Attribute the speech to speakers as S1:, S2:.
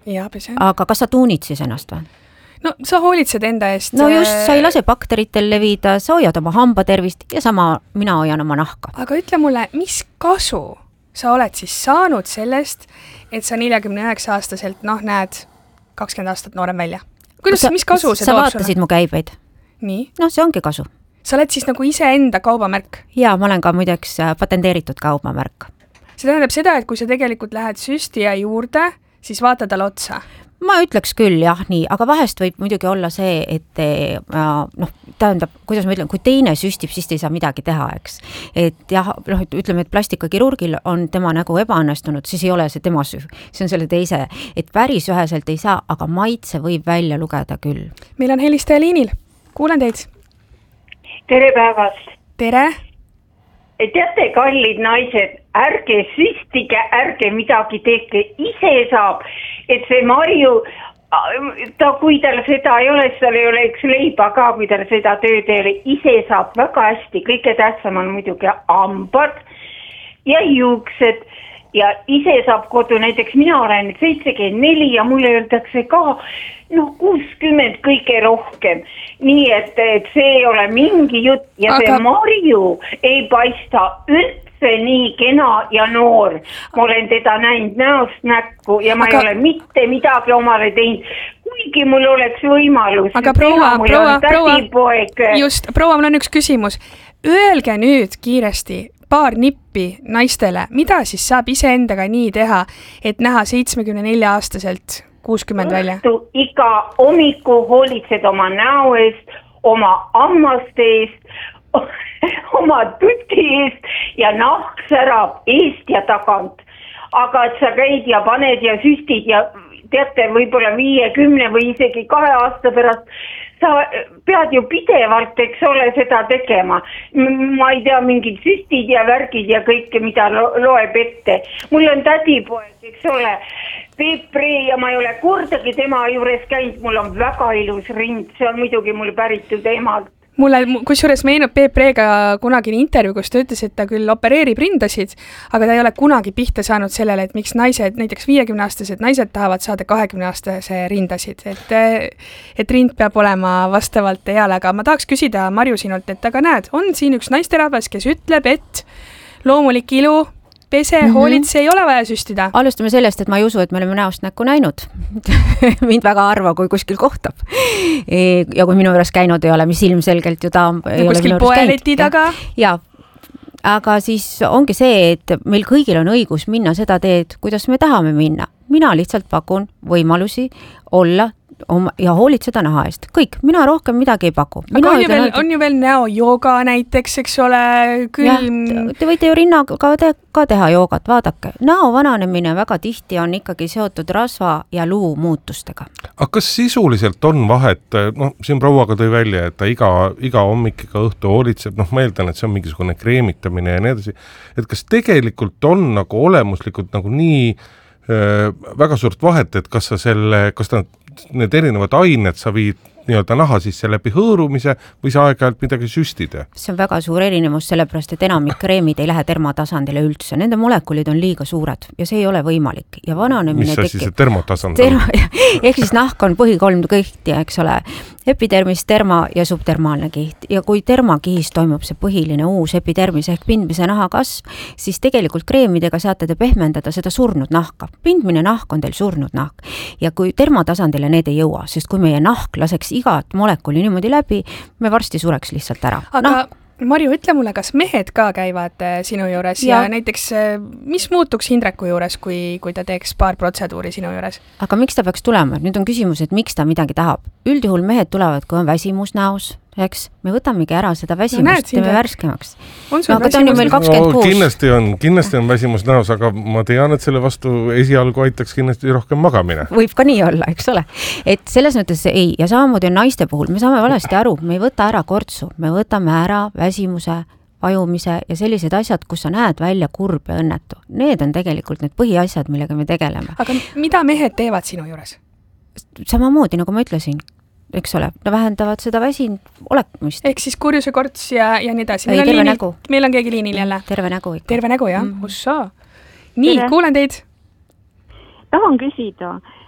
S1: Ja, pesen.
S2: Aga kas sa tuunid siis ennast või?
S1: No sa hoolitsed enda eest.
S2: No just, sa ei lase bakteritel levida, sa hoiad oma hambatervist ja sama mina hoian oma nahka.
S1: Aga ütle mulle, mis kasu sa oled siis saanud sellest, et sa 49-aastaselt, näed 20 aastat noorem välja? Mis kasu see
S2: sa
S1: toob
S2: vaatasid
S1: sulle?
S2: mu käibeid?
S1: Nii?
S2: See ongi kasu.
S1: Sa oled siis nagu ise enda kaubamärk?
S2: Jaa, ma olen ka muideks patenteeritud kaubamärk.
S1: See tähendab seda, et kui sa tegelikult lähed süstija juurde, siis vaata talle otsa.
S2: Ma ütleks küll jah, nii, aga vahest võib muidugi olla see, et tähendab, kuidas ma ütlen, kui teine süstib, siis ei saa midagi teha, eks. Et jah, ütleme, et plastikakirurgil on tema nägu ebaõnnestunud, siis ei ole see tema süü. See on selle teise, et päris üheselt ei saa, aga maitse võib välja lugeda küll.
S1: Meil on helistaja liinil. Kuulen teid.
S3: Tere päevast.
S1: Tere.
S3: Teate, kallid naised, ärge süstige, ärge midagi tehke, ise saab, et see Marju, kui tal seda ei ole, siis tal ei ole üks leiba ka, kui tal seda tööd ei ole, ise saab väga hästi, kõige tähtsam on muidugi hambad ja juuksed ja ise saab kodu, näiteks mina olen 74 ja mulle öeldakse ka 60 kõige rohkem. Nii et see ei ole mingi jutt ja see Marju ei paista üldse nii kena ja noor. Ma olen teda näinud näost näkku ja ma ei ole mitte midagi omale teinud, kuigi mul oleks võimalus.
S1: Aga proua, mul on üks küsimus. Öelge nüüd kiiresti paar nippi naistele, mida siis saab iseendaga nii teha, et näha 74-aastaselt 60 välja?
S3: Iga hommiku hoolitsed oma näo eest, oma hammaste eest, oma tuti eest ja nahk särab eest ja tagant. Aga et sa käid ja paned ja süstid ja teate, võib-olla 50 või isegi 2 aasta pärast sa pead ju pidevalt, eks ole, seda tegema. Ma ei tea, mingid süstid ja värgid ja kõike, mida loeb ette. Mul on tädipoeg, eks ole, Peep Ree ja ma ei ole kordagi tema juures käinud, mul on väga ilus rind, see on muidugi mul päritud emalt.
S1: Mulle kusjuures meenub Peep Reega kunagine intervjuu, kus ta ütles, et ta küll opereerib rindasid, aga ta ei ole kunagi pihta saanud sellele, et miks naised, näiteks 50-aastased naised tahavad saada 20-aastase rindasid, et rind peab olema vastavalt eale, aga ma tahaks küsida Marju sinult, et aga näed, on siin üks naisterahvas, kes ütleb, et loomulik ilu, pese, hoolitse ei ole vaja süstida.
S2: Alustame sellest, et ma ei usu, et me oleme näost näkku näinud. Mind väga harva, kui kuskil kohtab. Ja kui minu juures käinud ei ole, mis ilmselgelt ju ta ei ole
S1: kuskil poeleti taga.
S2: Ja, aga siis ongi see, et meil kõigil on õigus minna seda teed, kuidas me tahame minna. Mina lihtsalt pakun võimalusi olla ja hoolitseda naha eest. Kõik, mina rohkem midagi ei paku.
S1: Aga on ju veel näojooga näiteks, eks ole, külm.
S2: Te võite ju rinnaga ka teha joogat, vaadake. Näo vananemine väga tihti on ikkagi seotud rasva ja luu muutustega.
S4: Aga kas sisuliselt on vahet, siin prouaga tõi välja, et ta iga hommik, iga õhtu hoolitseb, ma eeldan, et see on mingisugune kreemitamine ja nii edasi, et kas tegelikult on nagu olemuslikult nagu nii väga suurt vahet, et kas need erinevad ained sa viid nii-öelda naha sisse läbi hõõrumise või sa aeg-ajalt midagi süstida?
S2: See on väga suur erinevus, sellepärast et enamik kreemid ei lähe termotasandile üldse. Nende molekulid on liiga suured ja see ei ole võimalik. Ja vananemine
S4: mis asi see termotasand on?
S2: Ehk siis nahk on põhikolm kihti, eks ole, epidermis, terma ja subtermaalne kiht. Ja kui termakihis toimub see põhiline uus epidermis ehk pindmise naha kasv, siis tegelikult kreemidega saate te pehmendada seda surnud nahka. Pindmine nahk on teil surnud nahk. Ja kui termotasandile need ei jõua, sest kui meie nahk laseks igat molekuli niimoodi läbi, me varsti sureks lihtsalt ära.
S1: Aga Marju, ütle mulle, kas mehed ka käivad sinu juures ja näiteks mis muutuks Hindreku juures, kui ta teeks paar protseduuri sinu juures?
S2: Aga miks ta peaks tulema? Nüüd on küsimus, et miks ta midagi tahab. Üldjuhul mehed tulevad, kui on väsimus näos, eks? Me võtamegi ära seda väsimust, teeme värskemaks.
S1: Aga
S2: ta on ju meil 26.
S4: Kindlasti on väsimus näos, aga ma tean, et selle vastu esialgu aitaks kindlasti rohkem magamine.
S2: Võib ka nii olla, eks ole. Et selles mõttes ei, ja samamoodi on naiste puhul, me saame valesti aru, me ei võta ära kortsu, me võtame ära väsimuse, vajumise ja sellised asjad, kus sa näed välja kurb ja õnnetu. Need on tegelikult need põhiasjad, millega me tegeleme.
S1: Aga mida mehed teevad sinu juures?
S2: Samamoodi, nagu ma ütlesin, eks ole, vähendavad seda väsin olekmist.
S1: Ehk siis kurjuse korts ja nii edasi.
S2: Ei, terve nägu.
S1: Meil on keegi liinil jälle.
S2: Terve nägu ikka.
S1: Terve nägu, jah. Ussa. Nii, kuulen teid.
S5: Tahan küsida,